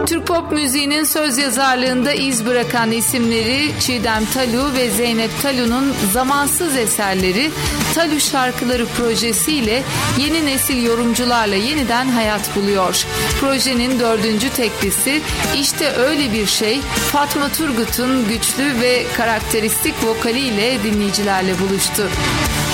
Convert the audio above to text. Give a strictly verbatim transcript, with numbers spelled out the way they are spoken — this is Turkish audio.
Türk pop müziğinin söz yazarlığında iz bırakan isimleri Çiğdem Talu ve Zeynep Talu'nun zamansız eserleri Talu Şarkıları projesiyle yeni nesil yorumcularla yeniden hayat buluyor. Projenin dördüncü teklisi İşte Öyle Bir Şey, Fatma Turgut'un güçlü ve karakteristik vokaliyle dinleyicilerle buluştu.